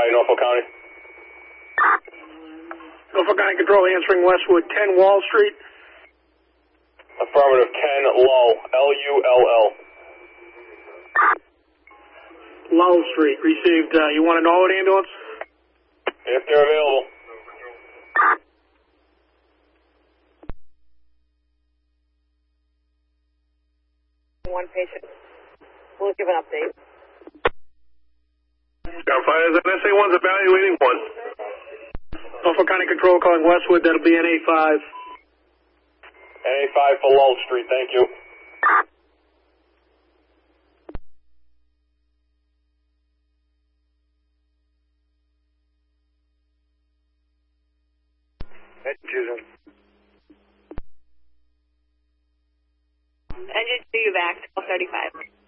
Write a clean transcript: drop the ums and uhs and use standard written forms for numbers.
Norfolk County. Norfolk County Control answering Westwood, 10 Wall Street. Affirmative, 10 Lull, L-U-L-L. Lull Street, received. You want an all ambulance? If they're available. One patient. We'll give an update. Starfighters, SA1's evaluating one. Norfolk County Control calling Westwood, that'll be NA5. NA5 for Lull Street, thank you. Engine 2, you back, 1235.